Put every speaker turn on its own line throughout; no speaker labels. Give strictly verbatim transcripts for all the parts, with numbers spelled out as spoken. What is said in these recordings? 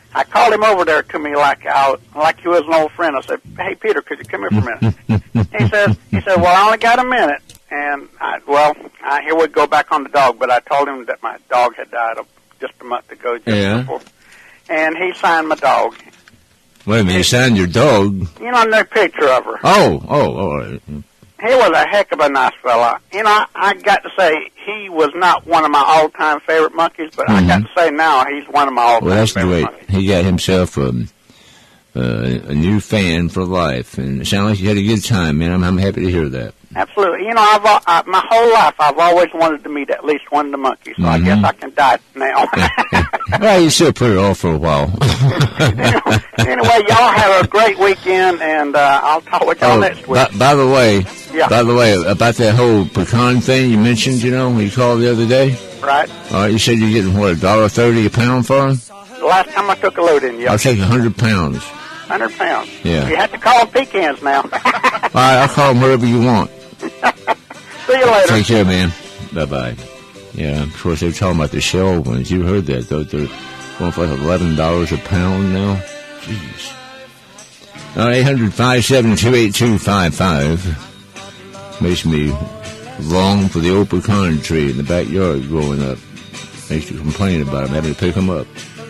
I called him over there to me like I, like he was an old friend. I said, "Hey, Peter, could you come here for a minute?" he says, "He said, well, I only got a minute." And I, well, I, here we go back on the dog. But I told him that my dog had died a, just a month ago, just
yeah.
before, and he signed my dog.
Wait a minute, he signed your dog?
You know, no picture of her.
Oh, oh, all right.
He was a heck of a nice fella. You know, I, I got to say, he was not one of my all-time favorite monkeys, but mm-hmm. I got to say now he's one of my all-time
well, that's
favorite
great.
monkeys.
He got himself a, uh, a new fan for life, and it sounds like you had a good time, man. I'm, I'm happy to hear that.
Absolutely. You know, I've I, my whole life I've always wanted to meet at least one of the monkeys, so mm-hmm. I guess I can die now.
Well, you still put it off for a while.
anyway, anyway, y'all have a great weekend, and uh, I'll talk with y'all
oh,
next week.
By, by the way,
yeah.
by the way, about that whole pecan thing you mentioned, you know, when you called the other day.
Right.
All right, you said you're getting what, a dollar thirty a pound for them?
The last time I took a load in, yeah.
I'll take a hundred pounds.
Hundred pounds.
Yeah.
You have to call them pecans now.
All right, I'll call them whatever you want.
See you later.
Take care, man. Bye-bye. Yeah, of course, they were talking about the shell ones. You heard that, though. They're going for like eleven dollars a pound now. Jeez. All right, eight hundred, five seven two, eight two five five. Makes me long for the old pecan tree in the backyard growing up. Makes you complain about them, having to pick them up.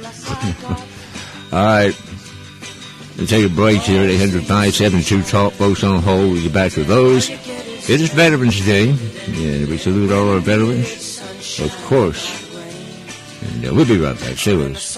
All right. We'll take a break here at eight hundred, five seven two, talk. Folks on hold. We'll get back to those. It is Veterans Day, and we salute all our veterans, of course. And uh, we'll be right back. Stay with us.